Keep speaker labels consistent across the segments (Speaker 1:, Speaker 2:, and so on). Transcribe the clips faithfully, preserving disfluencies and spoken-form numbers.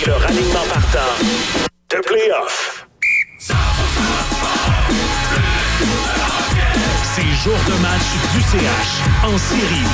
Speaker 1: le ralignement partant de Playoff.
Speaker 2: C'est jour de match du C H en série.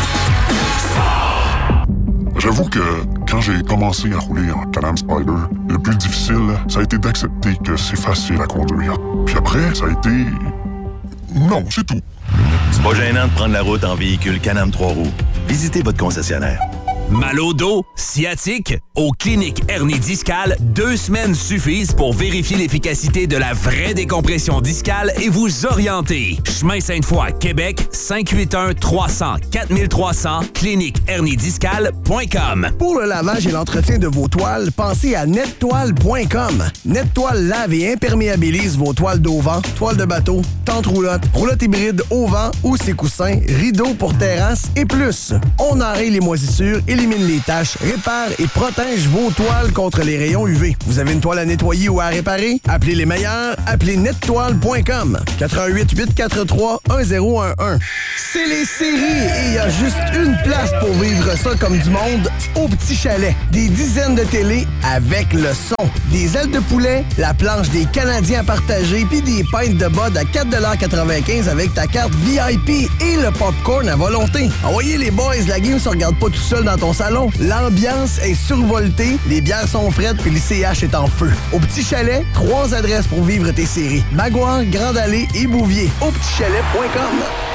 Speaker 3: J'avoue que quand j'ai commencé à rouler en Can-Am Spyder, le plus difficile, ça a été d'accepter que c'est facile à conduire. Puis après, ça a été... Non, c'est tout.
Speaker 4: C'est pas gênant de prendre la route en véhicule Can-Am trois roues. Visitez votre concessionnaire.
Speaker 5: Mal au dos, sciatique? Au Clinique Hernie Discale, deux semaines suffisent pour vérifier l'efficacité de la vraie décompression discale et vous orienter. Chemin Sainte-Foy, Québec, cinq huit un trois cents quatre trois cents, clinique hernie discale point com.
Speaker 6: Pour le lavage et l'entretien de vos toiles, pensez à net toile point com. Nettoile lave et imperméabilise vos toiles d'auvent, toiles de bateau, tentes roulottes, roulottes hybrides au vent ou ses coussins, rideaux pour terrasse et plus. On enraye les moisissures, élimine les taches, répare et protège vos toiles contre les rayons U V. Vous avez une toile à nettoyer ou à réparer? Appelez les meilleurs, appelez net toile point com. quatre un huit, huit quatre trois, un zéro un un. C'est les séries et il y a juste une place pour vivre ça comme du monde au Petit Chalet. Des dizaines de télés avec le son. Des ailes de poulet, la planche des Canadiens à partager puis des pintes de bod à quatre quatre-vingt-quinze avec ta carte V I P et le popcorn à volonté. Envoyez les boys, la game se regarde pas tout seul dans ton salon. L'ambiance est survoltée, les bières sont frettes puis le C H est en feu. Au Petit Chalet, trois adresses pour vivre tes séries. Maguire, Grande Allée et Bouvier. Au petit chalet point com.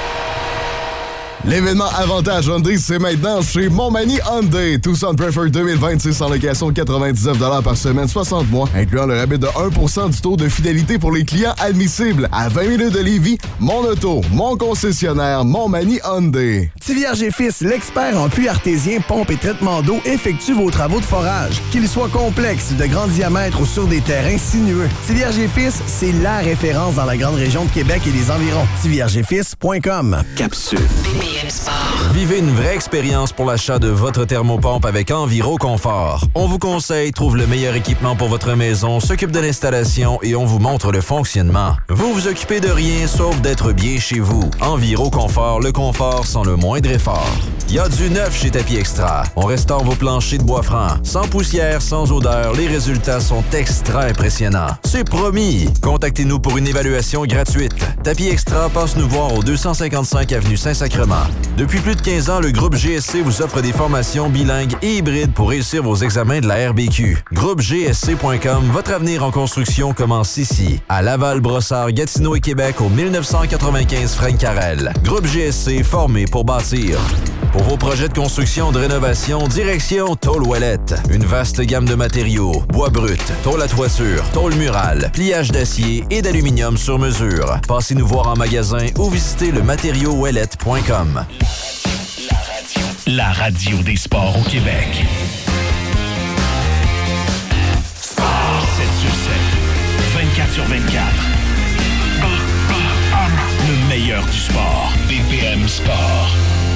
Speaker 7: L'événement Avantage Hyundai, c'est maintenant chez Montmagny Hyundai. Tucson Preferred deux mille vingt-six en location quatre-vingt-dix-neuf dollars par semaine, soixante mois, incluant le rabais de un pour cent du taux de fidélité pour les clients admissibles. À vingt minutes de Lévis, mon auto, mon concessionnaire, Montmagny Hyundai.
Speaker 6: Tivierge et Fils, l'expert en puits artésien, pompe et traitement d'eau, effectue vos travaux de forage. Qu'ils soient complexes, de grand diamètre ou sur des terrains sinueux. Tivierge et Fils, c'est la référence dans la grande région de Québec et les environs. tivierge et fils point com.
Speaker 5: Capsule.
Speaker 8: Vivez une vraie expérience pour l'achat de votre thermopompe avec Enviro Confort. On vous conseille, trouve le meilleur équipement pour votre maison, s'occupe de l'installation et on vous montre le fonctionnement. Vous vous occupez de rien sauf d'être bien chez vous. Enviro Confort, le confort sans le moindre effort. Il y a du neuf chez Tapis Extra. On restaure vos planchers de bois franc. Sans poussière, sans odeur, les résultats sont extra impressionnants. C'est promis! Contactez-nous pour une évaluation gratuite. Tapis Extra passe nous voir au deux cent cinquante-cinq avenue Saint-Sacrement. Depuis plus de quinze ans, le groupe G S C vous offre des formations bilingues et hybrides pour réussir vos examens de la R B Q. groupe G S C point com, votre avenir en construction commence ici. À Laval, Brossard, Gatineau et Québec au mille neuf cent quatre-vingt-quinze Fresne-Carrel. Groupe G S C, formé pour bâtir. Pour vos projets de construction ou de rénovation, direction Tôle Ouellette. Une vaste gamme de matériaux, bois brut, tôle à toiture, tôle murale, pliage d'acier et d'aluminium sur mesure. Passez nous voir en magasin ou visitez le matériau ouellette point com.
Speaker 2: La radio des sports au Québec. sept sur sept, vingt-quatre sur vingt-quatre. Le meilleur du sport. B P M Sport.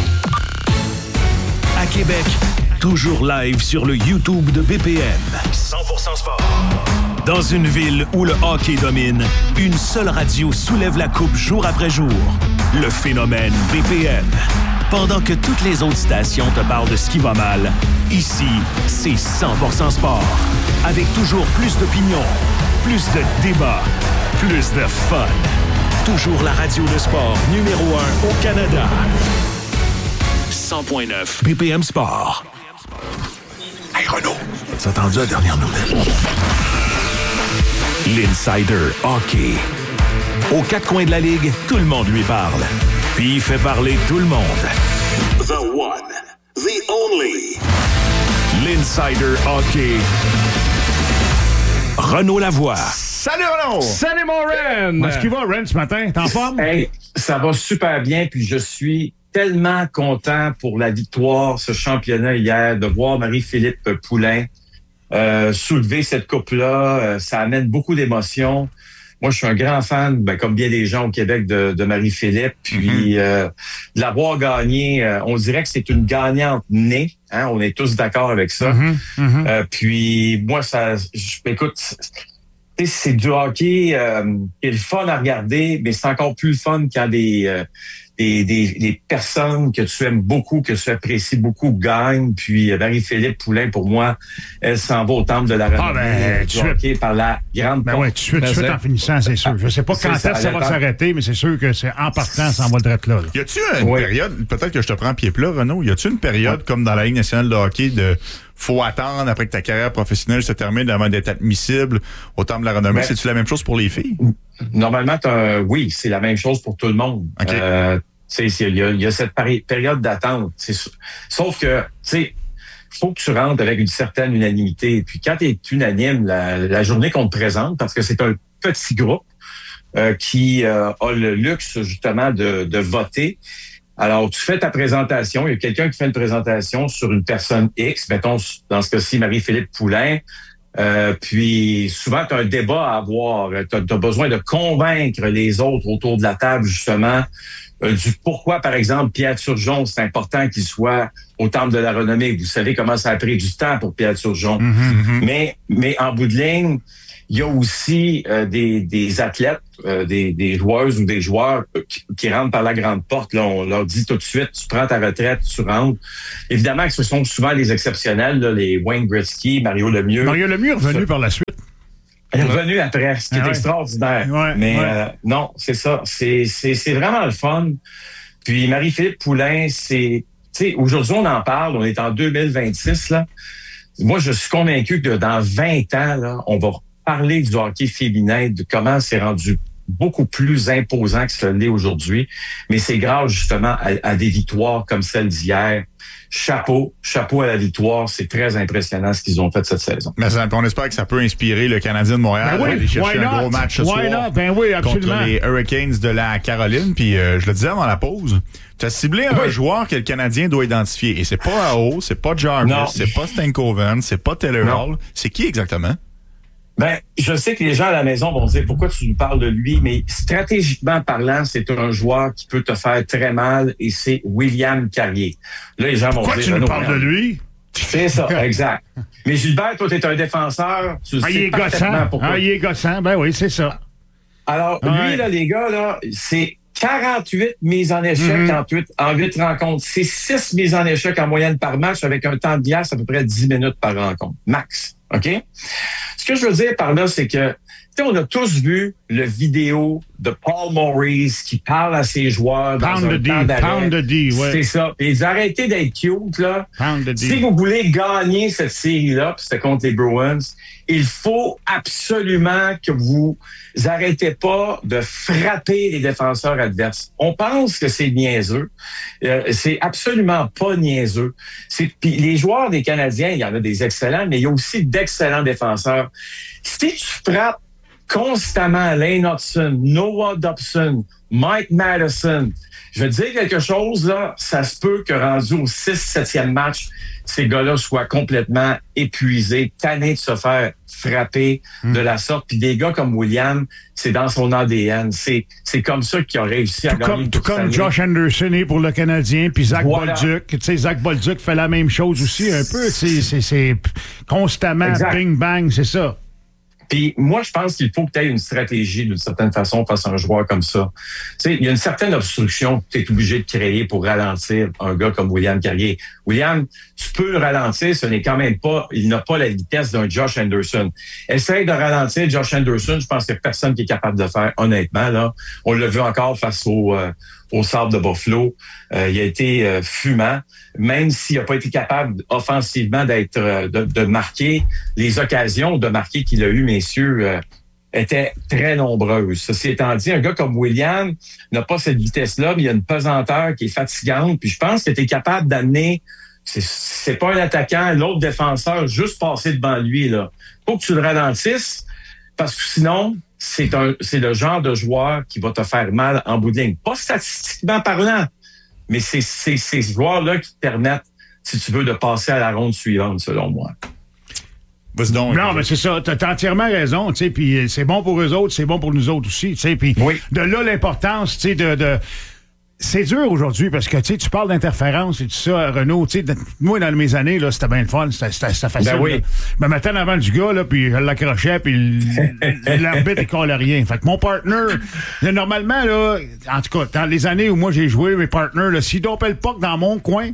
Speaker 2: À Québec, toujours live sur le YouTube de B P M.
Speaker 1: cent pour cent sport.
Speaker 2: Dans une ville où le hockey domine, une seule radio soulève la coupe jour après jour. Le phénomène B P M. Pendant que toutes les autres stations te parlent de ce qui va mal, ici, c'est cent pour cent sport. Avec toujours plus d'opinions, plus de débats, plus de fun. Toujours la radio de sport numéro un au Canada. cent point neuf B P M Sport.
Speaker 3: Hey Renaud, t'as entendu la dernière nouvelle?
Speaker 2: L'Insider Hockey. Aux quatre coins de la Ligue, tout le monde lui parle. Puis il fait parler tout le monde.
Speaker 1: The one, the only.
Speaker 2: L'Insider Hockey. Renaud Lavoie.
Speaker 9: Salut Renaud!
Speaker 10: Salut mon Ren!
Speaker 9: Comment est-ce qu'il va, Ren, ce matin? T'es en forme?
Speaker 10: Hey, ça va super bien, puis je suis tellement content pour la victoire, ce championnat hier, de voir Marie-Philippe Poulin euh, soulever cette coupe-là. Euh, ça amène beaucoup d'émotions. Moi, je suis un grand fan, ben, comme bien des gens au Québec, de, de Marie-Philippe. Puis, mm-hmm. euh, de l'avoir gagné, euh, on dirait que c'est une gagnante née. Hein? On est tous d'accord avec ça.
Speaker 9: Mm-hmm. Mm-hmm.
Speaker 10: Euh, puis, moi, ça, je, écoute, c'est du hockey euh, qui est le fun à regarder, mais c'est encore plus le fun quand des, euh, des, des, des personnes que tu aimes beaucoup, que tu apprécies beaucoup gagnent. Puis Marie-Philippe Poulin, pour moi, elle s'en va au temple de la renommée
Speaker 9: ah ben,
Speaker 10: du hockey par la grande
Speaker 9: ben
Speaker 10: porte.
Speaker 9: ouais, tout de suite, tout de suite en finissant, c'est sûr. Je sais pas quand est-ce que ça va s'arrêter, mais c'est sûr que c'est en partant, ça en va le direct là, là.
Speaker 11: Y a-tu une
Speaker 10: oui.
Speaker 11: période, peut-être que je te prends pied plat, Renaud, y a-tu une période oui. comme dans la Ligue nationale de hockey de faut attendre après que ta carrière professionnelle se termine avant d'être admissible au temple de la renommée? Ben, c'est-tu la même chose pour les filles?
Speaker 10: Normalement, t'as, oui, c'est la même chose pour tout le monde.
Speaker 11: Okay.
Speaker 10: Euh, il y a, y a cette pari- période d'attente. C'est, sauf que, tu sais, faut que tu rentres avec une certaine unanimité. Puis quand tu es unanime, la, la journée qu'on te présente, parce que c'est un petit groupe euh, qui euh, a le luxe justement de, de voter. Alors, tu fais ta présentation, il y a quelqu'un qui fait une présentation sur une personne X, mettons, dans ce cas-ci, Marie-Philippe Poulin. Euh, puis souvent, tu as un débat à avoir. Tu as besoin de convaincre les autres autour de la table, justement, euh, du pourquoi, par exemple, Pierre Turgeon, c'est important qu'il soit au temple de la renommée. Vous savez comment ça a pris du temps pour Pierre Turgeon. Mm-hmm. Mais, mais en bout de ligne, il y a aussi euh, des, des athlètes, euh, des, des joueuses ou des joueurs qui, qui rentrent par la grande porte. Là, on leur dit tout de suite, tu prends ta retraite, tu rentres. Évidemment que ce sont souvent les exceptionnels, là, les Wayne Gretzky, Mario Lemieux.
Speaker 9: Mario Lemieux est revenu ça, par la suite.
Speaker 10: Il est revenu après, ce qui ah est ouais. extraordinaire.
Speaker 9: Ouais,
Speaker 10: Mais
Speaker 9: ouais.
Speaker 10: Euh, non, c'est ça. C'est, c'est, c'est vraiment le fun. Puis Marie-Philippe Poulin, c'est... Tu sais, aujourd'hui, on en parle, on est en deux mille vingt-six, là. Moi, je suis convaincu que dans vingt ans, là, on va parler du hockey féminin, de comment c'est rendu beaucoup plus imposant que ce l'est aujourd'hui. Mais c'est grâce justement à, à des victoires comme celle d'hier. Chapeau, chapeau à la victoire. C'est très impressionnant ce qu'ils ont fait cette saison.
Speaker 11: Mais ça, on espère que ça peut inspirer le Canadien de Montréal
Speaker 9: ben oui,
Speaker 11: à aller chercher un gros match ce
Speaker 9: why
Speaker 11: soir
Speaker 9: not? Ben oui,
Speaker 11: contre les Hurricanes de la Caroline. Puis euh, je le disais avant la pause, tu as ciblé un oui. joueur que le Canadien doit identifier. Et c'est pas Aho, c'est pas Jarvis, non. c'est pas Stankoven, c'est pas Taylor Hall. C'est qui exactement?
Speaker 10: Ben, je sais que les gens à la maison vont dire pourquoi tu nous parles de lui, mais stratégiquement parlant, c'est un joueur qui peut te faire très mal et c'est William Carrier. Là, les gens vont
Speaker 9: pourquoi
Speaker 10: dire...
Speaker 9: Pourquoi tu nous parles de lui?
Speaker 10: C'est ça, exact. Mais Gilbert, toi, t'es un défenseur. Tu
Speaker 9: ah,
Speaker 10: sais
Speaker 9: il est gossant. Ah, il est gossant. Ben oui, c'est ça.
Speaker 10: Alors, ouais. lui, là, les gars, là, c'est quarante-huit mises en échec mm-hmm. en, huit, en huit rencontres. C'est six mises en échec en moyenne par match avec un temps de glace à peu près dix minutes par rencontre. Max. OK? Ce que je veux dire par là, c'est que, tu sais, on a tous vu le vidéo de Paul Maurice qui parle à ses joueurs dans
Speaker 9: Pound
Speaker 10: un
Speaker 9: D,
Speaker 10: temps d'arrêt.
Speaker 9: Pound D, ouais.
Speaker 10: C'est ça. Et ils arrêtez d'être cute, là.
Speaker 9: Pound D.
Speaker 10: Si vous voulez gagner cette série-là, puis c'était contre les Bruins, il faut absolument que vous arrêtez pas de frapper les défenseurs adverses. On pense que c'est niaiseux. Euh, c'est absolument pas niaiseux. C'est, puis les joueurs des Canadiens, il y en a des excellents, mais il y a aussi d'excellents défenseurs. Si tu frappes constamment Lane Hudson, Noah Dobson, Mike Madison, je vais te dire quelque chose, là, ça se peut que rendu au six septième match, ces gars-là soient complètement épuisés, tannés de se faire frapper mm. de la sorte. Puis des gars comme William, c'est dans son A D N. C'est, c'est comme ça qu'il a réussi à
Speaker 9: tout
Speaker 10: gagner.
Speaker 9: Comme, tout comme année. Josh Anderson est pour le Canadien, puis Zach voilà. Bolduc. Tu sais, Zach Bolduc fait la même chose aussi un peu. C'est, c'est, c'est constamment exact. Bing bang, c'est ça.
Speaker 10: Puis moi, je pense qu'il faut que tu aies une stratégie d'une certaine façon face à un joueur comme ça. Tu sais, il y a une certaine obstruction que tu es obligé de créer pour ralentir un gars comme William Carrier. William, tu peux le ralentir, ce n'est quand même pas, il n'a pas la vitesse d'un Josh Anderson. Essaye de ralentir Josh Anderson, je pense qu'il n'y a personne qui est capable de le faire, honnêtement, là. On l'a vu encore face au, euh, au Sabre de Buffalo. Euh, il a été euh, fumant. Même s'il n'a pas été capable offensivement d'être euh, de, de marquer, les occasions de marquer qu'il a eues, messieurs, euh, étaient très nombreuses. Ceci étant dit, un gars comme William n'a pas cette vitesse-là, mais il a une pesanteur qui est fatigante. Puis je pense qu'il était capable d'amener, c'est, c'est pas un attaquant, l'autre défenseur, juste passer devant lui, là. Faut que tu le ralentisses, parce que sinon, c'est un, c'est le genre de joueur qui va te faire mal en bout de ligne. Pas statistiquement parlant, mais c'est, c'est ces joueurs-là qui te permettent, si tu veux, de passer à la ronde suivante, selon moi.
Speaker 9: Donc, non, mais c'est ça. T'as, t'as entièrement raison, tu sais. Puis c'est bon pour eux autres, c'est bon pour nous autres aussi, tu sais. Puis
Speaker 10: oui.
Speaker 9: de là l'importance, tu sais, de, de c'est dur aujourd'hui parce que tu sais, tu parles d'interférence et tout ça, Renaud. Tu sais, moi, dans mes années, là, c'était bien le fun, c'était, c'était, c'était facile.
Speaker 10: Ben oui.
Speaker 9: Je me mettais en avant du gars, là, puis je l'accrochais, puis l'arbitre, il collait rien. Fait que mon partner, là, normalement, là, en tout cas, dans les années où moi j'ai joué, mes partners, là, s'ils dopaient le puck dans mon coin,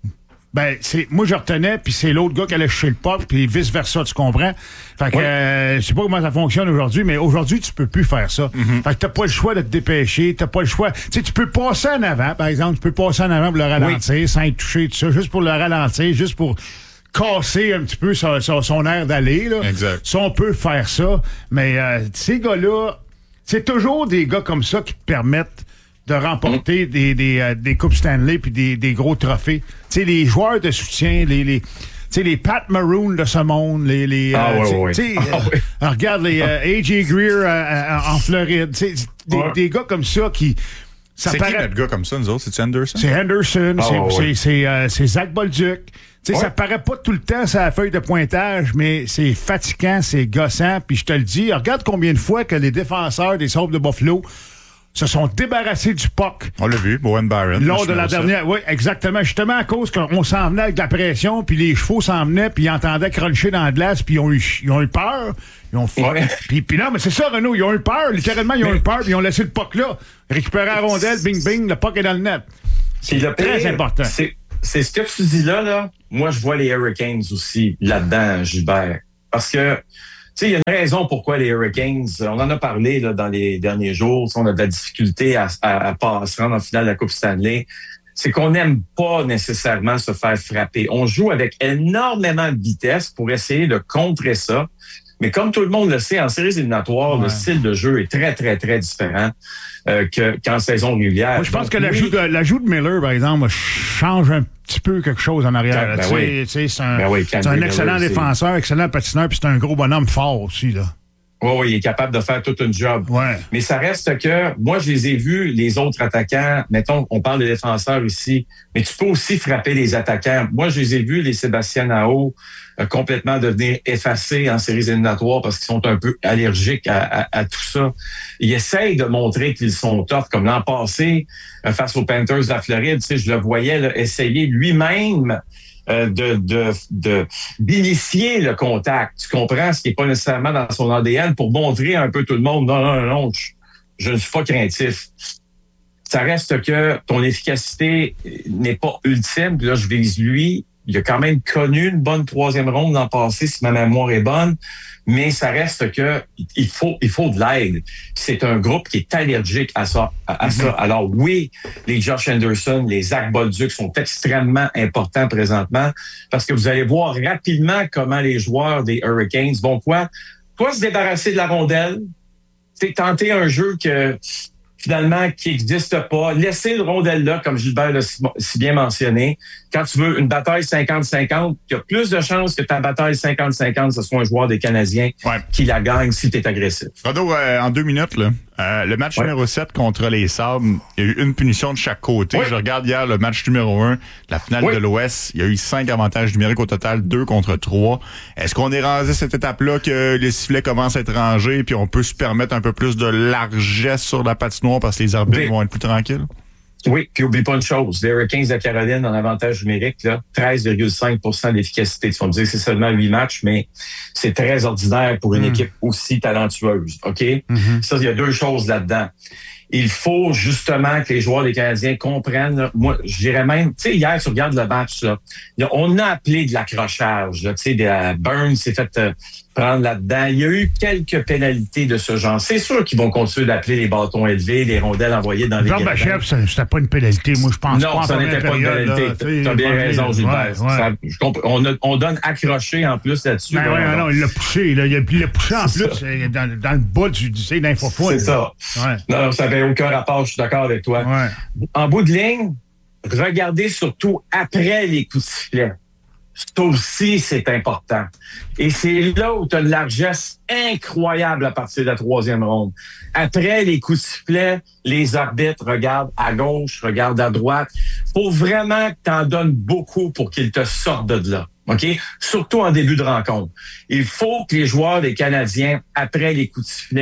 Speaker 9: ben, c'est, moi, je retenais, puis c'est l'autre gars qui allait chercher le puck, puis vice-versa, tu comprends? Fait que, ouais. euh, je sais pas comment ça fonctionne aujourd'hui, mais aujourd'hui, tu peux plus faire ça. Mm-hmm. Fait que t'as pas le choix de te dépêcher, t'as pas le choix. Tu sais, tu peux passer en avant, par exemple, tu peux passer en avant pour le ralentir, oui. sans être touché, tout ça, juste pour le ralentir, juste pour casser un petit peu son, son, son air d'aller, là.
Speaker 11: Exact.
Speaker 9: Ça, on peut faire ça, mais euh, ces gars-là, c'est toujours des gars comme ça qui te permettent de remporter mmh. des, des, euh, des Coupes Stanley puis des, des gros trophées. Tu sais, les joueurs de soutien, les, les, tu sais, les Pat Maroon de ce monde, les, les,
Speaker 10: ah,
Speaker 9: euh,
Speaker 10: ouais,
Speaker 9: tu sais,
Speaker 10: ouais.
Speaker 9: euh,
Speaker 10: ah, ouais.
Speaker 9: regarde les euh, A J Greer euh, euh, en Floride, tu sais, des, ouais. des gars comme ça qui... Ça
Speaker 11: c'est
Speaker 9: paraît...
Speaker 11: qui notre gars comme ça, nous autres? C'est Henderson?
Speaker 9: C'est Henderson,
Speaker 11: ah,
Speaker 9: c'est,
Speaker 11: ouais.
Speaker 9: c'est, c'est, euh, c'est Zach Bolduc. Tu sais,
Speaker 11: ouais.
Speaker 9: ça paraît pas tout le temps sur la feuille de pointage, mais c'est fatigant, c'est gossant, puis je te le dis, regarde combien de fois que les défenseurs des Sabres de Buffalo se sont débarrassés du puck.
Speaker 11: On l'a vu, Bowen Byron.
Speaker 9: Lors de la dernière, oui, exactement. Justement à cause qu'on s'en venait avec de la pression, puis les chevaux s'en venaient, puis ils entendaient cruncher dans la glace, puis ils ont eu, ils ont eu peur. Ils ont fait. Ouais. Puis, puis non, mais c'est ça, Renaud, ils ont eu peur. Littéralement, ils ont mais... eu peur, puis ils ont laissé le puck là. Récupérer la rondelle, bing, bing, le puck est dans le net. C'est le très pire, important.
Speaker 10: C'est, c'est ce que tu dis là, là. Moi, je vois les Hurricanes aussi là-dedans, Gilbert. Parce que tu sais, il y a une raison pourquoi les Hurricanes, on en a parlé là, dans les derniers jours, on a de la difficulté à, à, à, pas, à se rendre en finale de la Coupe Stanley. C'est qu'on n'aime pas nécessairement se faire frapper. On joue avec énormément de vitesse pour essayer de contrer ça. Mais comme tout le monde le sait, en séries éliminatoires, ouais. le style de jeu est très, très, très différent euh, que, qu'en saison régulière.
Speaker 9: Moi, je pense
Speaker 10: Donc,
Speaker 9: que oui. l'ajout, de, l'ajout de Miller, par exemple, change un petit peu quelque chose en arrière.
Speaker 10: Ben, ben oui.
Speaker 9: C'est un,
Speaker 10: ben oui,
Speaker 9: c'est un excellent Miller, défenseur, c'est... excellent patineur, puis c'est un gros bonhomme fort aussi, là.
Speaker 10: Oui, oui, il est capable de faire toute une job.
Speaker 9: Ouais.
Speaker 10: Mais ça reste que, moi, je les ai vus, les autres attaquants, mettons, on parle de défenseurs ici, mais tu peux aussi frapper les attaquants. Moi, je les ai vus, les Sébastien Aho, euh, complètement devenir effacés en séries éliminatoires parce qu'ils sont un peu allergiques à, à, à tout ça. Ils essayent de montrer qu'ils sont tough, comme l'an passé, euh, face aux Panthers de la Floride, tu sais, je le voyais là, essayer lui-même Euh, de, de, de, d'initier le contact. Tu comprends ce qui n'est pas nécessairement dans son A D N pour montrer un peu tout le monde. Non, non, non, je, je ne suis pas craintif. Ça reste que ton efficacité n'est pas ultime. Puis là, je vise lui. Il a quand même connu une bonne troisième ronde l'an passé, si ma mémoire est bonne. Mais ça reste que il faut, il faut de l'aide. C'est un groupe qui est allergique à ça. À, à mm-hmm. ça. Alors oui, les Josh Anderson, les Zach Bolduc sont extrêmement importants présentement parce que vous allez voir rapidement comment les joueurs des Hurricanes vont quoi? Pas se débarrasser de la rondelle. C'est tenter un jeu que finalement, qui n'existe pas. Laisser le rondelle là, comme Gilbert l'a si bien mentionné. Quand tu veux une bataille cinquante cinquante, il y a plus de chances que ta bataille cinquante cinquante, ce soit un joueur des Canadiens
Speaker 11: ouais.
Speaker 10: qui la gagne si tu es agressif.
Speaker 11: Rado, euh, en deux minutes, là, euh, le match ouais. numéro sept contre les Sabres, il y a eu une punition de chaque côté. Ouais. Je regarde hier le match numéro un, la finale ouais. de l'Ouest. Il y a eu cinq avantages numériques au total, deux contre trois. Est-ce qu'on est rendu à cette étape-là que les sifflets commencent à être rangés puis on peut se permettre un peu plus de largesse sur la patinoire parce que les arbitres oui. vont être plus tranquilles?
Speaker 10: Oui, puis oublie pas une chose. Les Hurricanes de Caroline en avantage numérique, là, treize virgule cinq pour cent d'efficacité. Tu vas me dire que c'est seulement huit matchs, mais c'est très ordinaire pour une mmh. équipe aussi talentueuse. OK? Mmh. Ça, il y a deux choses là-dedans. Il faut justement que les joueurs des Canadiens comprennent. Là, moi, je dirais même, tu sais, hier, tu regardes le match, là, là on a appelé de l'accrochage. Tu sais, de, Burns s'est fait euh, prendre là-dedans. Il y a eu quelques pénalités de ce genre. C'est sûr qu'ils vont continuer d'appeler les bâtons élevés, les rondelles envoyées dans les
Speaker 9: Jean Bachef, c'était pas une pénalité. Moi, je pense
Speaker 10: non,
Speaker 9: pas.
Speaker 10: Non, ça n'était pas une pénalité. Tu as bien raison, Gilbert. Ouais, ouais. Ça, je comp- on, a, on donne accroché en plus là-dessus.
Speaker 9: Ben ouais, non, il l'a poussé. Là, il l'a poussé en c'est plus dans, dans le bas du, du c'est d'infofoot.
Speaker 10: C'est ça. Ouais. Non, non, ça n'avait aucun rapport. Je suis d'accord avec toi.
Speaker 9: Ouais.
Speaker 10: En bout de ligne, regardez surtout après les coups de sifflet. Ça aussi, c'est important. Et c'est là où tu as une largesse incroyable à partir de la troisième ronde. Après les coups de sifflet, les arbitres regardent à gauche, regardent à droite. Faut vraiment que tu en donnes beaucoup pour qu'ils te sortent de là. OK? Surtout en début de rencontre. Il faut que les joueurs des Canadiens, après les coups de sifflet,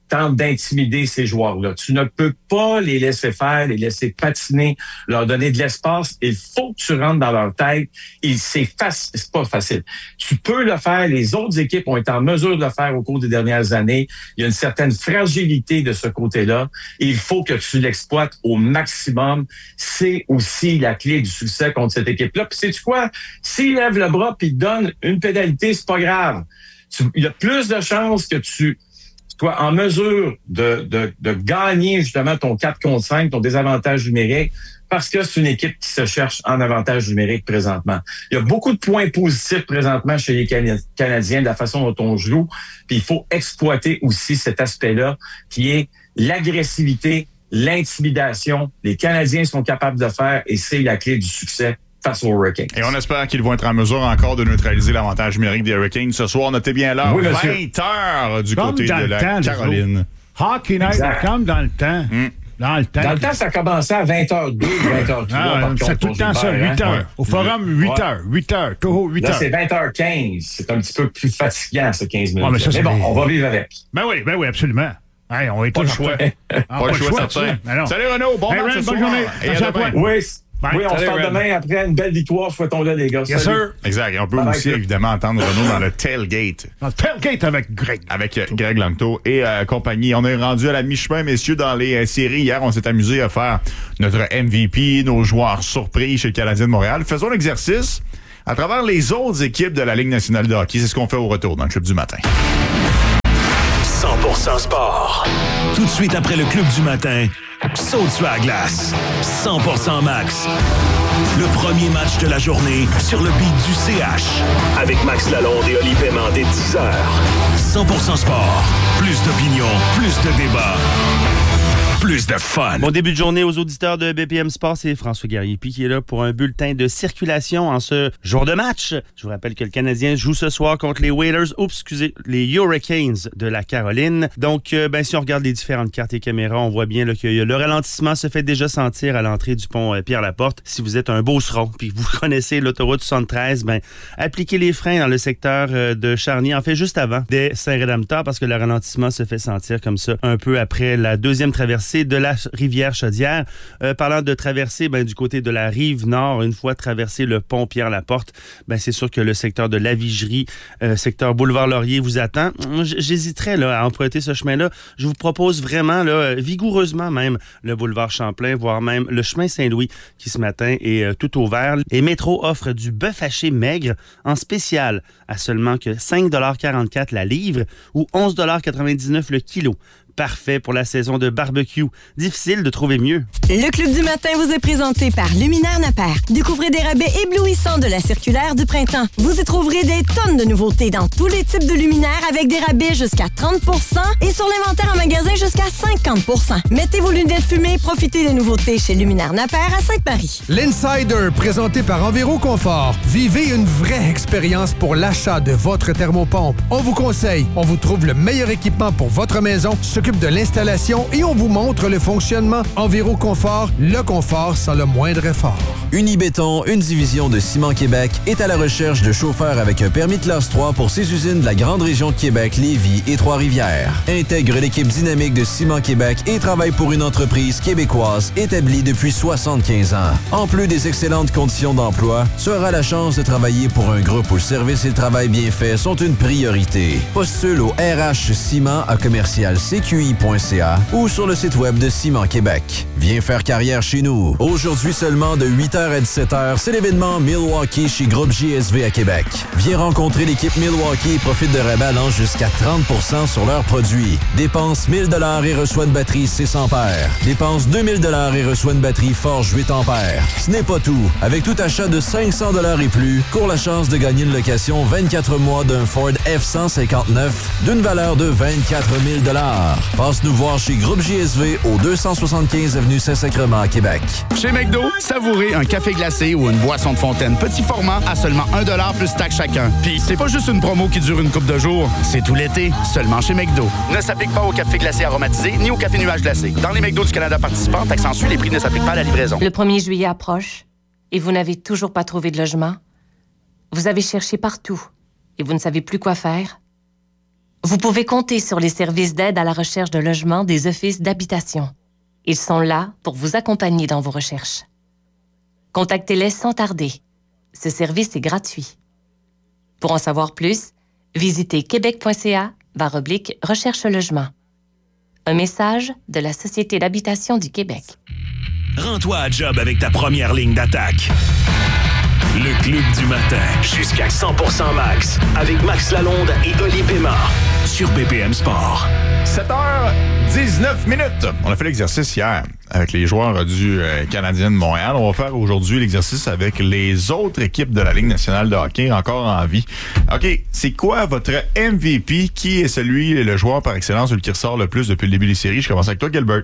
Speaker 10: tente d'intimider ces joueurs-là. Tu ne peux pas les laisser faire, les laisser patiner, leur donner de l'espace. Il faut que tu rentres dans leur tête. Et c'est facile, c'est pas facile. Tu peux le faire. Les autres équipes ont été en mesure de le faire au cours des dernières années. Il y a une certaine fragilité de ce côté-là. Et il faut que tu l'exploites au maximum. C'est aussi la clé du succès contre cette équipe-là. Puis sais-tu quoi? S'ils lèvent le bras puis donnent une pénalité, c'est pas grave. Tu, il y a plus de chances que tu sois en mesure de, de, de gagner justement ton quatre contre cinq, ton désavantage numérique, parce que c'est une équipe qui se cherche en avantage numérique présentement. Il y a beaucoup de points positifs présentement chez les Canadiens de la façon dont on joue, puis il faut exploiter aussi cet aspect-là qui est l'agressivité, l'intimidation. Les Canadiens sont capables de faire et c'est la clé du succès face aux Hurricanes.
Speaker 11: Et on espère qu'ils vont être en mesure encore de neutraliser l'avantage numérique des Hurricanes ce soir. Notez bien l'heure, oui, vingt heures du
Speaker 9: comme
Speaker 11: côté de la temps, Caroline.
Speaker 9: Hockey night, comme dans le temps. Mm. Dans le temps.
Speaker 10: Dans le temps, ça commençait à vingt heures deux, vingt heures trois.
Speaker 9: Ah, c'est tout le temps ça, huit heures. Hein? Au forum, huit heures. huit heures. Toho, huit heures.
Speaker 10: Là, c'est vingt heures quinze. C'est un petit peu plus fatigant, ce quinze minutes. Ah, mais, ça, mais bon, des... on va vivre avec.
Speaker 9: Ben oui, ben oui, absolument. Hey, on est
Speaker 11: pas le choix. Ah, pas, pas le choix, certain. Salut Renaud, bon
Speaker 9: hey,
Speaker 11: match
Speaker 9: Ren,
Speaker 11: ce
Speaker 9: bonne
Speaker 11: soir.
Speaker 9: journée.
Speaker 11: Et à demain.
Speaker 10: Oui,
Speaker 9: Bye.
Speaker 10: oui, on
Speaker 11: Salut,
Speaker 10: se parle
Speaker 11: Ren.
Speaker 10: demain après une belle victoire. Souhaitons-le, les gars.
Speaker 9: Yes, sir.
Speaker 11: Exact. Et on peut
Speaker 10: Bye
Speaker 11: aussi,
Speaker 10: bye.
Speaker 11: évidemment, entendre Renaud dans le tailgate.
Speaker 9: Dans le tailgate avec Greg.
Speaker 11: Avec euh, Greg Langto et euh, compagnie. On est rendu à la mi-chemin, messieurs, dans les euh, séries. Hier, on s'est amusé à faire notre M V P, nos joueurs surpris chez le Canadien de Montréal. Faisons l'exercice à travers les autres équipes de la Ligue nationale de hockey. C'est ce qu'on fait au retour dans le Club du matin.
Speaker 1: cent pour cent sport.
Speaker 2: Tout de suite après le Club du matin, saute sur la glace. cent pour cent Max. Le premier match de la journée sur le beat du C H.
Speaker 1: Avec Max Lalonde et Oli Paiement dès dix heures.
Speaker 2: cent pour cent sport. Plus d'opinion, plus de débat. Plus de fun.
Speaker 12: Bon début de journée aux auditeurs de B P M Sport, c'est François Garriépi qui est là pour un bulletin de circulation en ce jour de match. Je vous rappelle que le Canadien joue ce soir contre les Whalers, oups, excusez, les Hurricanes de la Caroline. Donc, euh, ben, si on regarde les différentes cartes et caméras, on voit bien là, que le ralentissement se fait déjà sentir à l'entrée du pont euh, Pierre-Laporte. Si vous êtes un beauceron puis que vous connaissez l'autoroute soixante-treize, ben, appliquez les freins dans le secteur euh, de Charny, en fait juste avant, dès Saint-Rédempteur, parce que le ralentissement se fait sentir comme ça un peu après la deuxième traversée de la rivière Chaudière. Euh, parlant de traversée, ben, du côté de la rive nord, une fois traversé le pont Pierre-Laporte, ben, c'est sûr que le secteur de la Vigerie, euh, secteur Boulevard-Laurier vous attend. J'hésiterais là, à emprunter ce chemin-là. Je vous propose vraiment, là, vigoureusement même, le boulevard Champlain, voire même le chemin Saint-Louis qui ce matin est euh, tout ouvert. Et Métro offre du bœuf haché maigre en spécial à seulement que cinq dollars quarante-quatre la livre ou onze dollars quatre-vingt-dix-neuf le kilo. Parfait pour la saison de barbecue. Difficile de trouver mieux.
Speaker 13: Le Club du matin vous est présenté par Luminaire Napper. Découvrez des rabais éblouissants de la circulaire du printemps. Vous y trouverez des tonnes de nouveautés dans tous les types de luminaires avec des rabais jusqu'à trente pour cent et sur l'inventaire en magasin jusqu'à cinquante pour cent. Mettez vos lunettes fumées, profitez des nouveautés chez Luminaire Napper à Sainte-Marie.
Speaker 14: L'Insider, présenté par Enviro Confort. Vivez une vraie expérience pour l'achat de votre thermopompe. On vous conseille, on vous trouve le meilleur équipement pour votre maison, s'occupe de l'installation et on vous montre le fonctionnement. Enviro Confort, le confort sans le moindre effort.
Speaker 8: Unibéton, une division de Ciment Québec, est à la recherche de chauffeurs avec un permis classe trois pour ses usines de la grande région de Québec, Lévis et Trois-Rivières. Intègre l'équipe dynamique de Ciment Québec et travaille pour une entreprise québécoise établie depuis soixante-quinze ans. En plus des excellentes conditions d'emploi, tu auras la chance de travailler pour un groupe où le service et le travail bien fait sont une priorité. Postule au R H Ciment à commercial C Q I point C A ou sur le site web de Ciment Québec. Viens faire carrière chez nous. Aujourd'hui seulement de huit heures à dix-sept heures, c'est l'événement Milwaukee chez Groupe J S V à Québec. Viens rencontrer l'équipe Milwaukee et profite de rabais allant jusqu'à trente pour cent sur leurs produits. Dépense mille dollars et reçois une batterie six ampères. Dépense deux mille dollars et reçois une batterie Forge huit ampères. Ce n'est pas tout. Avec tout achat de cinq cents dollars et plus, cours la chance de gagner une location vingt-quatre mois d'un Ford F cent cinquante-neuf d'une valeur de vingt-quatre mille dollars. Passe nous voir chez Groupe J S V au deux cent soixante-quinze avenue Saint-Sacrement à Québec.
Speaker 15: Chez McDo, savourez un café glacé ou une boisson de fontaine petit format à seulement un dollar plus taxe chacun. Puis c'est pas juste une promo qui dure une couple de jours, c'est tout l'été, seulement chez McDo. Ne s'applique pas au café glacé aromatisé ni au café nuage glacé. Dans les McDo du Canada participants, taxe en sus, les prix ne s'appliquent pas à la livraison.
Speaker 16: Le premier juillet approche et vous n'avez toujours pas trouvé de logement. Vous avez cherché partout et vous ne savez plus quoi faire. Vous pouvez compter sur les services d'aide à la recherche de logement des offices d'habitation. Ils sont là pour vous accompagner dans vos recherches. Contactez-les sans tarder. Ce service est gratuit. Pour en savoir plus, visitez québec.ca barre oblique recherche logement. Un message de la Société d'habitation du Québec.
Speaker 2: Rends-toi à job avec ta première ligne d'attaque. Le Club du matin. Jusqu'à cent pour cent max. Avec Max Lalonde et Oli Pema. Sur B P M Sport.
Speaker 11: sept heures dix-neuf minutes. On a fait l'exercice hier avec les joueurs du euh, Canadien de Montréal. On va faire aujourd'hui l'exercice avec les autres équipes de la Ligue nationale de hockey encore en vie. OK, c'est quoi votre M V P? Qui est celui, le joueur par excellence, celui qui ressort le plus depuis le début des séries? Je commence avec toi, Gilbert.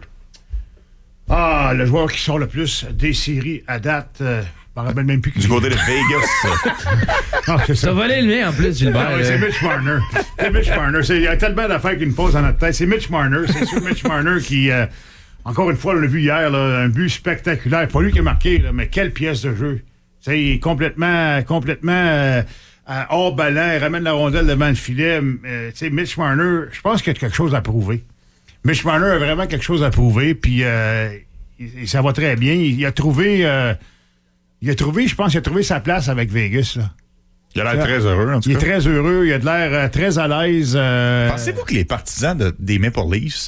Speaker 9: Ah, le joueur qui sort le plus des séries à date... Euh... Je me rappelle même plus que
Speaker 11: du côté de Vegas.
Speaker 9: Non, c'est ça.
Speaker 17: T'as volé le mien en plus, Gilbert.
Speaker 9: Ah, ouais, c'est Mitch Marner. C'est Mitch Marner. Il y a tellement d'affaires qui nous posent dans notre tête. C'est Mitch Marner. C'est sûr Mitch Marner qui, euh, encore une fois, on l'a vu hier, là, un but spectaculaire. Pas lui qui a marqué, là, mais quelle pièce de jeu. T'sais, il est complètement, complètement euh, hors ballon. Il ramène la rondelle devant le filet. Euh, Mitch Marner, je pense qu'il a quelque chose à prouver. Mitch Marner a vraiment quelque chose à prouver. Puis euh, il, ça va très bien. Il, il a trouvé... Euh, Il a trouvé, je pense, qu'il a trouvé sa place avec Vegas. Là.
Speaker 11: Il a l'air très heureux, en tout
Speaker 9: il
Speaker 11: cas.
Speaker 9: Il est très heureux, il a de l'air euh, très à l'aise. Euh...
Speaker 11: Pensez-vous que les partisans de, des Maple Leafs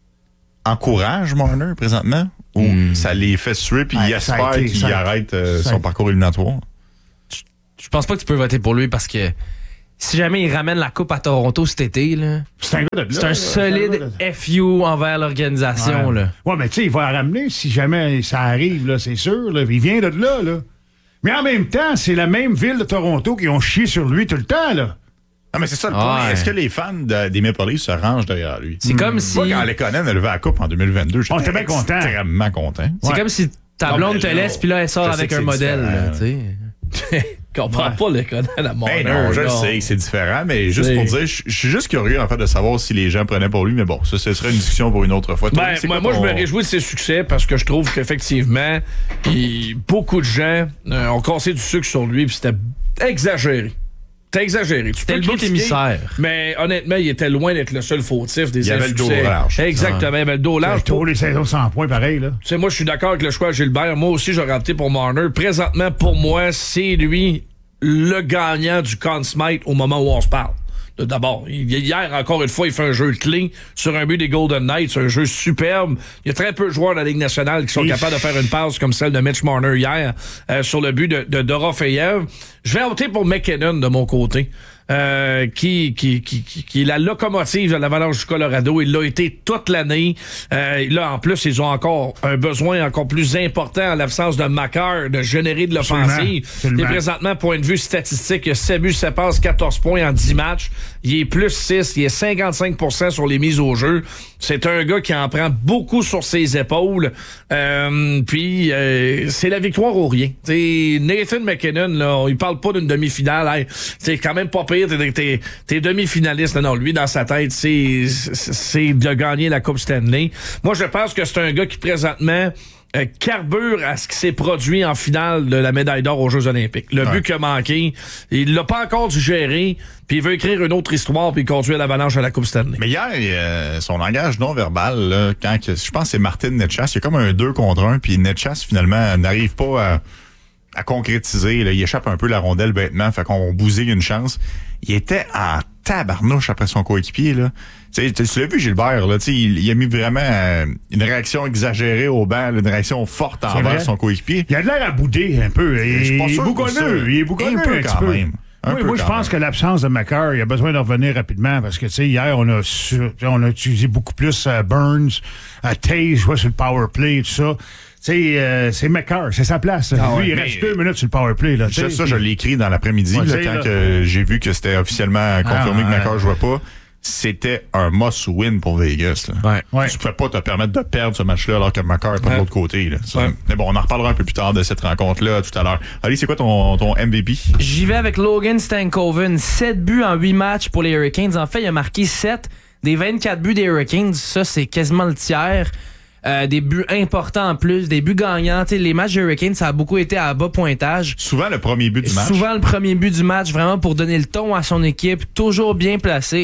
Speaker 11: encouragent Marner présentement? Ou mm. ça les fait suer puis ouais, ils espèrent qu'il ça, arrête euh, son parcours éliminatoire?
Speaker 17: Je, je pense pas que tu peux voter pour lui parce que si jamais il ramène la coupe à Toronto cet été, là,
Speaker 9: c'est un, gars de là,
Speaker 17: c'est un
Speaker 9: là,
Speaker 17: solide
Speaker 9: c'est un
Speaker 17: F U envers l'organisation.
Speaker 9: Ouais,
Speaker 17: là.
Speaker 9: ouais mais tu sais, il va la ramener si jamais ça arrive, là, c'est sûr. Là. Il vient de là, là. Mais en même temps, c'est la même ville de Toronto qui ont chié sur lui tout le temps, là.
Speaker 11: Non, mais c'est ça le point. Ouais. Est-ce que les fans de, des Maple Leafs se rangent derrière lui?
Speaker 17: C'est mmh. comme si...
Speaker 11: Moi, quand Lekonen a levé la coupe en deux mille vingt-deux, j'étais
Speaker 9: on était bien content.
Speaker 11: extrêmement content.
Speaker 17: C'est ouais. comme si ta blonde te laisse, puis là, elle sort avec un modèle. Là, tu sais. Je comprends ouais. pas Lekonen à mon
Speaker 11: ben non, je le sais que c'est différent, mais juste c'est... pour dire, je suis juste curieux en fait de savoir si les gens prenaient pour lui, mais bon, ça, ce serait une discussion pour une autre fois.
Speaker 18: Ben, moi, moi ton... je me réjouis de ses succès parce que je trouve qu'effectivement, il... beaucoup de gens euh, ont cassé du sucre sur lui, puis c'était exagéré. C'était exagéré.
Speaker 17: C'était le bout émissaire.
Speaker 18: Mais honnêtement, il était loin d'être le seul fautif des
Speaker 11: Il y avait le dos large.
Speaker 18: Exactement, il y avait le dos large.
Speaker 9: Pour les saisons sans points, pareil, là.
Speaker 18: Tu sais, moi, je suis d'accord avec le choix de Gilbert. Moi aussi, j'aurais opté pour Marner. Présentement, pour moi, c'est lui le gagnant du Conn Smythe au moment où on se parle. D'abord, hier, encore une fois, il fait un jeu clean sur un but des Golden Knights, un jeu superbe. Il y a très peu de joueurs de la Ligue nationale qui sont Et capables de faire une passe comme celle de Mitch Marner hier euh, sur le but de, de Dorofeyev. Je vais opter pour McKinnon de mon côté. Euh, qui, qui, qui, qui, qui est la locomotive de l'Avalanche du Colorado. Il l'a été toute l'année. Euh, là, en plus, ils ont encore un besoin encore plus important en l'absence de Makar de générer de l'offensive. Et présentement, point de vue statistique, il a sept buts, sept passes, quatorze points en dix matchs. Il est plus six, il est cinquante-cinq pour cent sur les mises au jeu. C'est un gars qui en prend beaucoup sur ses épaules. Euh, puis, euh, c'est la victoire ou rien. T'sais, Nathan McKinnon, là, il parle pas d'une demi-finale. Hey, c'est quand même pas pire. T'es, t'es, t'es demi-finaliste. Non, non, lui, dans sa tête, c'est, c'est de gagner la Coupe Stanley. Moi, je pense que c'est un gars qui, présentement, euh, carbure à ce qui s'est produit en finale de la médaille d'or aux Jeux olympiques. Le ouais. but qu'il a manqué, il l'a pas encore digéré, puis il veut écrire une autre histoire puis conduire l'Avalanche à la Coupe Stanley.
Speaker 11: Mais hier, euh, son langage non-verbal, là, quand que, je pense que c'est Martin Necas, il y a comme un deux contre un, puis Necas, finalement, n'arrive pas à... à concrétiser. Là. Il échappe un peu la rondelle bêtement, fait qu'on bousille une chance. Il était en tabarnouche après son coéquipier. Là. Tu l'as vu, Gilbert, là, il, il a mis vraiment euh, une réaction exagérée au banc, là, une réaction forte
Speaker 9: c'est
Speaker 11: envers
Speaker 9: vrai.
Speaker 11: son coéquipier.
Speaker 9: Il a de l'air à bouder un peu. Il,
Speaker 11: je pense
Speaker 9: il est bougonneux. Il est bougonneux
Speaker 11: un peu
Speaker 9: un
Speaker 11: quand
Speaker 9: peu.
Speaker 11: même. Un
Speaker 9: oui,
Speaker 11: peu
Speaker 9: moi, je pense
Speaker 11: même.
Speaker 9: que l'absence de Makar, il a besoin de revenir rapidement parce que, tu sais, hier, on a, sur, on a utilisé beaucoup plus uh, Burns, uh, Taze, jouait sur le power play et tout ça. Tu sais, euh, c'est Makar, c'est sa place. Ah Lui, ouais, il reste deux minutes sur le powerplay. Là,
Speaker 11: ça, ça, je l'ai écrit dans l'après-midi,
Speaker 9: ouais,
Speaker 11: là, quand
Speaker 9: là.
Speaker 11: Que j'ai vu que c'était officiellement confirmé ah, que Makar ne jouait pas. C'était un must-win pour Vegas. Là.
Speaker 17: Ouais. Ouais.
Speaker 11: Tu ne pouvais pas te permettre de perdre ce match-là alors que Makar est pas ouais. de l'autre côté. Là. Ça, ouais. Mais bon, on en reparlera un peu plus tard de cette rencontre-là tout à l'heure. Ali, c'est quoi ton, ton M V P?
Speaker 17: J'y vais avec Logan Stankoven. sept buts en huit matchs pour les Hurricanes. En fait, il a marqué sept des vingt-quatre buts des Hurricanes. Ça, c'est quasiment le tiers. Euh, des buts importants en plus, des buts gagnants. T'sais, les matchs des Hurricanes, ça a beaucoup été à bas pointage.
Speaker 11: Souvent le premier but du match.
Speaker 17: Souvent le premier but du match, vraiment pour donner le ton à son équipe, toujours bien placé.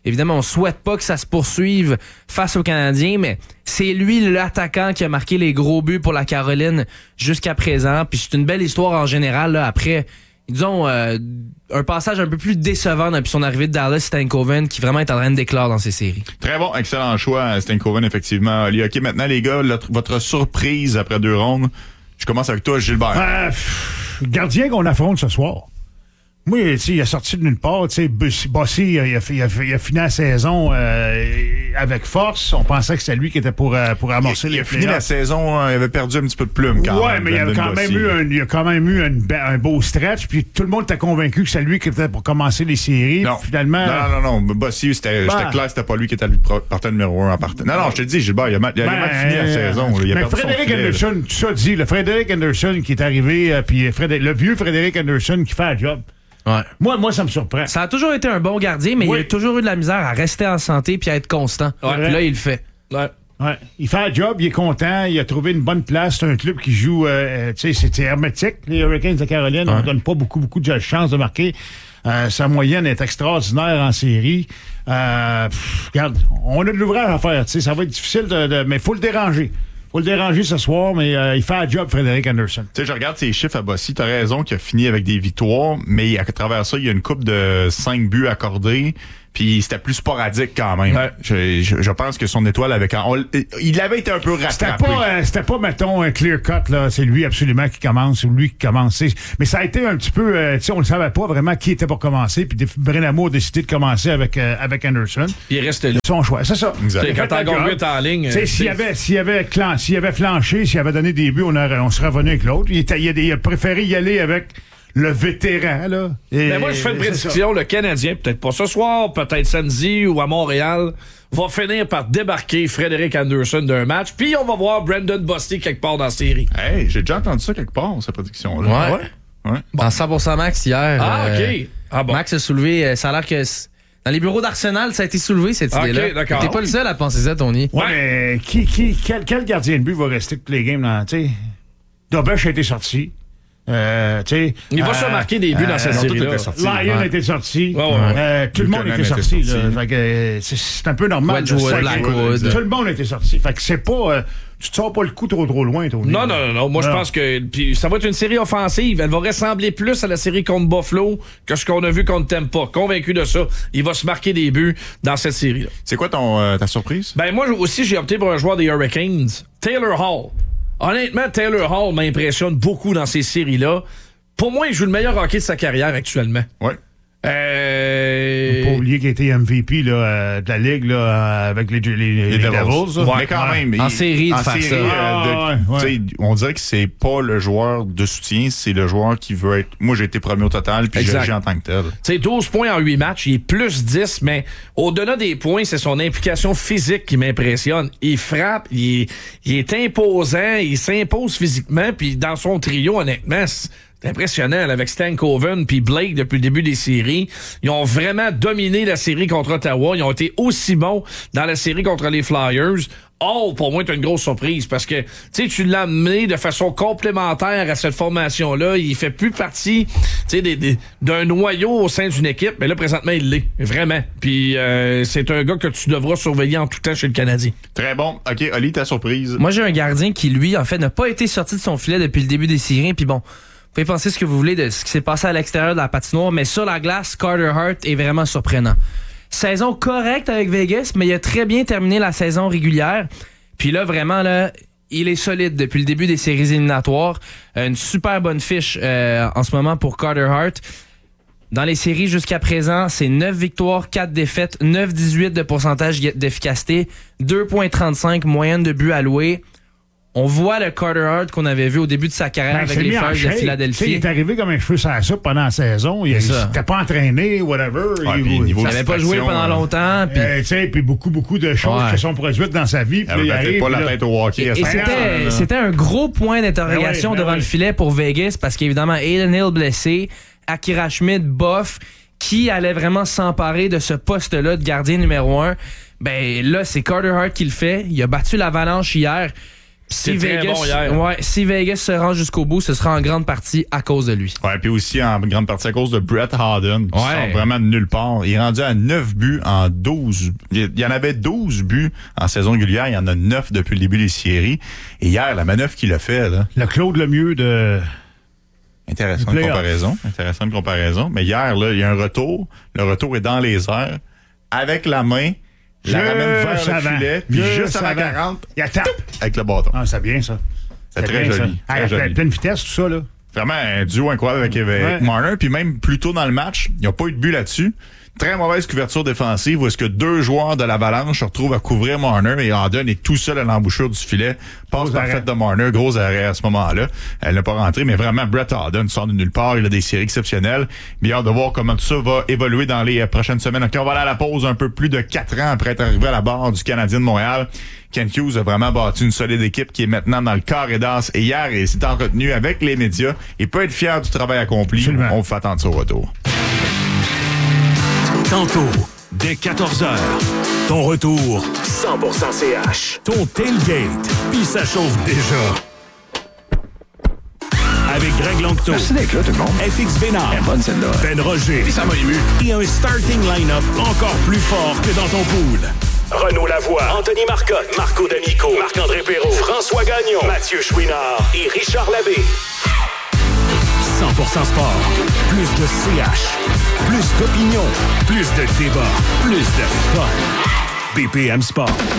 Speaker 17: Évidemment, on souhaite pas que ça se poursuive face aux Canadiens, mais c'est lui l'attaquant qui a marqué les gros buts pour la Caroline jusqu'à présent. Puis c'est une belle histoire en général. Là, après, disons, euh, un passage un peu plus décevant depuis son arrivée de Dallas, Stankoven, qui vraiment est en train de déclarer dans ces séries.
Speaker 11: Très bon, excellent choix, Stankoven, effectivement. OK, maintenant, les gars, le, votre surprise après deux rondes. Je commence avec toi, Gilbert.
Speaker 9: Euh, pff, gardien qu'on affronte ce soir. Moi, tu sais, il a sorti de nulle part. Tu sais, Bossy, il a, il, a, il, a, il a fini la saison euh, avec force. On pensait que c'était lui qui était pour, euh, pour amorcer
Speaker 11: il,
Speaker 9: les
Speaker 11: Il a fini la saison, euh, il avait perdu un petit peu de plume quand
Speaker 9: ouais,
Speaker 11: même.
Speaker 9: Ouais, mais il a, quand même eu un, il a quand même eu un, un beau stretch. Puis tout le monde était convaincu que c'est lui qui était pour commencer les séries.
Speaker 11: Non,
Speaker 9: finalement.
Speaker 11: Non, non, non. non. Bossy, c'était, ben, j'étais clair, c'était pas lui qui était le partant numéro un en partant. Non, non, je te dis, Gilbert, il a, il a ben, fini la saison. Il a
Speaker 9: mais
Speaker 11: perdu
Speaker 9: Frédéric
Speaker 11: son
Speaker 9: Anderson, tout ça dit. Le Frédéric Anderson qui est arrivé, euh, puis le vieux Frédéric Anderson qui fait le job.
Speaker 17: Ouais.
Speaker 9: Moi, moi, ça me surprend.
Speaker 17: Ça a toujours été un bon gardien, mais oui. il a toujours eu de la misère à rester en santé puis à être constant. Ouais. Puis là, il le fait.
Speaker 18: Ouais.
Speaker 9: Ouais. Il fait le job, il est content, il a trouvé une bonne place. C'est un club qui joue, euh, tu sais, c'était hermétique. Les Hurricanes de Caroline, ouais. on ne donne pas beaucoup, beaucoup de chances de marquer. Euh, sa moyenne est extraordinaire en série. Euh, pff, regarde, on a de l'ouvrage à faire. Tu sais, ça va être difficile, de, de, mais il faut le déranger. Faut le déranger ce soir, mais euh, il fait un job, Frédéric Anderson.
Speaker 11: Tu sais, je regarde ses chiffres à Bossy. T'as raison qu'il a fini avec des victoires, mais à travers ça, il y a une coupe de cinq buts accordés. Puis c'était plus sporadique quand même. Ouais. Je, je, je pense que son étoile avait quand on, il avait été un peu rattrapé.
Speaker 9: C'était pas, euh, c'était pas mettons un clear cut là. C'est lui absolument qui commence ou lui qui commence. Mais ça a été un petit peu, euh, tu sais, on ne savait pas vraiment qui était pour commencer. Puis Brenamo a décidé de commencer avec euh, avec Anderson.
Speaker 18: Il est resté là.
Speaker 9: Son choix, c'est ça.
Speaker 18: Exact. Quand Tanguay est en ligne,
Speaker 9: tu sais, s'il avait, s'il avait, clan, s'il avait flanché, s'il avait donné des buts, on aurait, on serait revenu avec l'autre. Il, était, il, a, il a préféré y aller avec le vétéran, là.
Speaker 18: Et mais moi, je fais une prédiction. Le Canadien, peut-être pas ce soir, peut-être samedi ou à Montréal, va finir par débarquer Frédéric Anderson d'un match, puis on va voir Brandon Bossy quelque part dans la série.
Speaker 11: Hey, j'ai déjà entendu ça quelque part, cette prédiction-là.
Speaker 17: Ouais. ouais. ouais. Bon. En cent pour cent Max hier.
Speaker 18: Ah,
Speaker 17: euh,
Speaker 18: OK. Ah, bon.
Speaker 17: Max a soulevé, ça a l'air que dans les bureaux d'Arsenal, ça a été soulevé, cette
Speaker 18: okay,
Speaker 17: idée-là.
Speaker 18: D'accord.
Speaker 17: T'es pas le seul à penser ça, Tony.
Speaker 9: Ouais, mais qui, qui, quel, quel gardien de but va rester tous les games dans, tu sais? Dobesch a été sorti. Euh,
Speaker 18: il va euh, se marquer des buts euh, dans cette série-là.
Speaker 9: Lyon a été sorti.
Speaker 18: Ouais, ouais.
Speaker 9: Euh, tout le monde était sorti. sorti. Là. Fait que, c'est, c'est un peu normal.
Speaker 17: Ouais, Joel, Blackwood.
Speaker 9: Tout le monde était sorti. Fait que c'est pas... Euh, tu te sors pas le coup trop trop loin, Tony.
Speaker 18: Non, non, non, non. Moi, non. je pense que puis ça va être une série offensive. Elle va ressembler plus à la série contre Buffalo que ce qu'on a vu contre Tampa. Convaincu de ça. Il va se marquer des buts dans cette série-là.
Speaker 11: C'est quoi ton euh, ta surprise?
Speaker 18: Ben moi aussi, j'ai opté pour un joueur des Hurricanes, Taylor Hall. Honnêtement, Taylor Hall m'impressionne beaucoup dans ces séries-là. Pour moi, il joue le meilleur hockey de sa carrière actuellement.
Speaker 11: Ouais.
Speaker 18: Euh...
Speaker 9: Faut pas oublier qu'il a été M V P là, euh, de la Ligue là, avec les, les, les, les Devils. Devils
Speaker 11: ouais, mais quand même.
Speaker 17: En
Speaker 11: il,
Speaker 17: série, de
Speaker 11: en
Speaker 17: faire
Speaker 11: série,
Speaker 17: ça.
Speaker 11: Euh, de,
Speaker 9: ah, ouais, ouais.
Speaker 11: On dirait que c'est pas le joueur de soutien, c'est le joueur qui veut être... Moi, j'ai été premier au total, puis j'ai en tant que tel.
Speaker 18: T'sais, douze points en huit matchs, il est plus dix, mais au-delà des points, c'est son implication physique qui m'impressionne. Il frappe, il est, il est imposant, il s'impose physiquement, puis dans son trio, honnêtement... C'est C'est impressionnant, là, avec Stankoven puis Blake depuis le début des séries. Ils ont vraiment dominé la série contre Ottawa. Ils ont été aussi bons dans la série contre les Flyers. Oh, pour moi, c'est une grosse surprise parce que, tu sais, tu l'as amené de façon complémentaire à cette formation-là. Il fait plus partie, tu sais, d'un noyau au sein d'une équipe, mais là, présentement, il l'est. Vraiment. Puis, euh, c'est un gars que tu devras surveiller en tout temps chez le Canadien.
Speaker 11: Très bon. OK, Oli, ta surprise.
Speaker 17: Moi, j'ai un gardien qui, lui, en fait, n'a pas été sorti de son filet depuis le début des séries. Puis bon, vous pouvez penser ce que vous voulez de ce qui s'est passé à l'extérieur de la patinoire, mais sur la glace, Carter Hart est vraiment surprenant. Saison correcte avec Vegas, mais il a très bien terminé la saison régulière. Puis là, vraiment, là, il est solide depuis le début des séries éliminatoires. Une super bonne fiche euh, en ce moment pour Carter Hart. Dans les séries jusqu'à présent, c'est neuf victoires, quatre défaites, neuf virgule dix-huit de pourcentage d'efficacité, deux virgule trente-cinq moyenne de buts alloués. On voit le Carter Hart qu'on avait vu au début de sa carrière ben, avec les Flyers de Philadelphie.
Speaker 9: Il est arrivé comme un cheveu sur la soupe pendant la saison. Il n'était pas entraîné, whatever.
Speaker 11: Ouais,
Speaker 9: il
Speaker 17: n'avait pas joué pendant longtemps. Puis
Speaker 9: euh, beaucoup, beaucoup de choses ouais. qui sont produites dans sa vie.
Speaker 11: Il n'avait pas la tête au hockey.
Speaker 17: Et, et c'était, c'était un gros point d'interrogation ben ouais, ben devant ouais. le filet pour Vegas parce qu'évidemment, Aiden Hill blessé, Akira Schmid, bof, qui allait vraiment s'emparer de ce poste-là de gardien numéro un. Ben là, c'est Carter Hart qui le fait. Il a battu l'Avalanche hier. Si
Speaker 18: très
Speaker 17: Vegas,
Speaker 18: bon hier.
Speaker 17: ouais, si Vegas se rend jusqu'au bout, ce sera en grande partie à cause de lui.
Speaker 11: Ouais, puis aussi en grande partie à cause de Brett Harden, qui
Speaker 17: Ouais.
Speaker 11: sort vraiment de nulle part. Il est rendu à neuf buts en douze. Il y en avait douze buts en saison régulière. Il y en a neuf depuis le début des séries. Et hier, la manœuvre qu'il a fait, là.
Speaker 9: Le Claude Lemieux de...
Speaker 11: Intéressante comparaison. Intéressante comparaison. Mais hier, là, il y a un retour. Le retour est dans les airs. Avec la main, il la ramène vers
Speaker 9: Juste
Speaker 11: le
Speaker 9: avant.
Speaker 11: filet. Puis
Speaker 9: Juste
Speaker 11: juste avant
Speaker 9: avant.
Speaker 11: quarante,
Speaker 9: il tape.
Speaker 11: Avec le bâton.
Speaker 9: Ah, c'est bien, ça.
Speaker 11: C'est très
Speaker 9: bien,
Speaker 11: joli.
Speaker 9: ça.
Speaker 11: Très
Speaker 9: À
Speaker 11: joli.
Speaker 9: pleine vitesse, tout ça, là.
Speaker 11: Vraiment un duo incroyable avec, avec
Speaker 9: Ouais.
Speaker 11: Marner. Puis même plus tôt dans le match, il n'y a pas eu de but là-dessus. Très mauvaise couverture défensive où est-ce que deux joueurs de l'Avalanche se retrouvent à couvrir Marner et Harden est tout seul à l'embouchure du filet. Passe parfaite de Marner, gros arrêt à ce moment-là. Elle n'a pas rentré, mais vraiment, Brett Harden sort de nulle part. Il a des séries exceptionnelles. Bien hâte de voir comment tout ça va évoluer dans les prochaines semaines. Donc, on va aller à la pause un peu plus de quatre ans après être arrivé à la barre du Canadien de Montréal. Kent Hughes a vraiment bâti une solide équipe qui est maintenant dans le carré d'as. Et hier, il s'est entretenu avec les médias. Il peut être fier du travail accompli.
Speaker 9: Absolument.
Speaker 11: On vous fait attendre ça au retour.
Speaker 2: Tantôt, dès quatorze heures, ton retour
Speaker 1: cent pour cent C H.
Speaker 2: ton tailgate, puis ça chauffe déjà. Avec Greg Longto,
Speaker 1: Merci d'être là, tout le monde.
Speaker 2: F X Bénard,
Speaker 1: Elle est bonne, celle-là.
Speaker 2: Ben Roger,
Speaker 1: Puis ça m'a ému.
Speaker 2: et un starting line-up encore plus fort que dans ton pool.
Speaker 1: Renaud Lavoie, Anthony Marcotte, Marco D'Amico, Marc-André Perrault, François Gagnon, Mathieu Chouinard et Richard Labbé.
Speaker 2: cent pour cent sport, plus de C H, plus d'opinion, plus de débat, plus de fun. B P M Sport.